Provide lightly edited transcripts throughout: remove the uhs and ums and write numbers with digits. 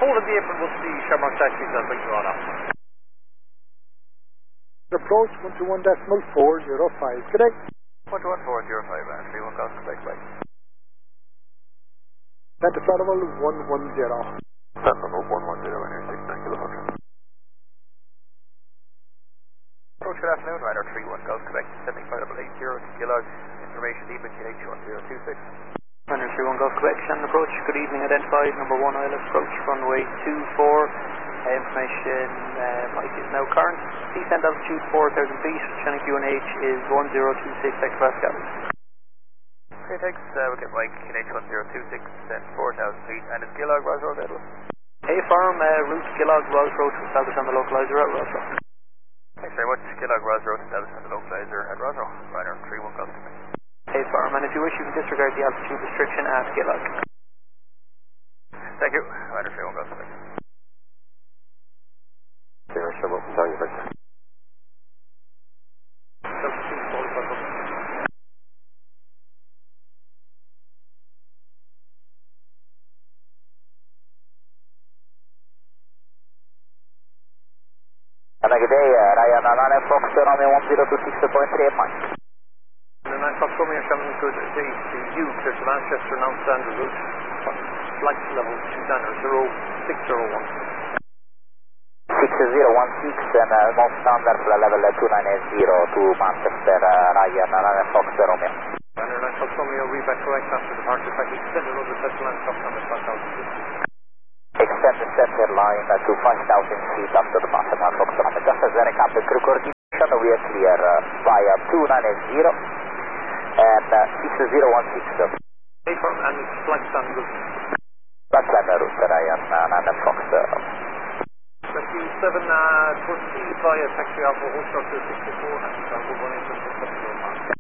hold of the apron will see Shamrock taxis as we draw up. Approach 121.405. Good day. 121.405 and 31 Golf Quebec flight. Center flight level 110. Center level 110 and 69 kilo function. Approach, good afternoon, Rider 31 Golf Quebec, descending flight level 80 Kilo. Information Eben KH1026. Rider 31 Golf Quebec, Shannon approach, good evening, identified, number 1 ILS approach, runway 24. Information Mike is now current. Descent altitude 4,000 feet, Shannon QNH is 1026 hectopascals. Okay, thanks. We'll get Mike KH1026, descent 4,000 feet, and it's Gilog, Ross Road, Edward. Hey firm, route Gilog, Ross Road, establish on the localizer at Ross Road. Thanks very much. Gilog, Ross Road, established on the localizer at Ross Road. Rider 31 Golf Quebec. Hey firm, and if you wish you can disregard the altitude restriction at Gilog. Thank you. Rider 31 Golf Quebec. Zero, show up and tell you Victor. Have a good day, Ryan Alana Fox, Romeo 1026.38 Mike. And I'm Fox Romeo, Shannon, good day to you, clear to Manchester, now standard route. Flight level 290-601. 6016 and non standard flight level 290 to Manchester, Ryan Alana Fox, Romeo. Ryan Alana Fox Romeo, read back correct after departure, back extended over central line, stop number 5,000 feet. Extend the center line to 5,000 feet after the bottom of Fox Romeo. Just as a recap, the crew coordination, we are clear via 290 and 6016. Hey firm, and flight standard route. Flight standard route, Ryan Alana Fox. 27, proceed via taxi Alpha Hotel to 64 and Tango 186.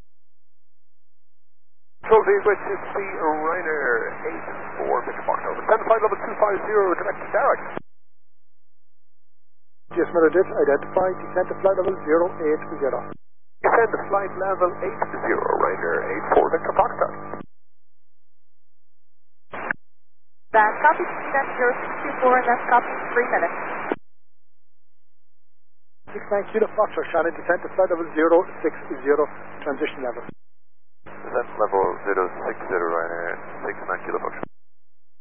Trophy with C Ryder 84 Victor Fox over. Send flight level 250 direct to Derek. Just another dit, identified, descent to flight level 080. Descend to flight level 80 Ryder 84 Victor Fox. That's copy, descent 064, and that's copy 3 minutes. 69 Kilo Foxtrot, Shannon, descent to flight level 060, transition level. Descent level 060 Ryder 69 kilo function.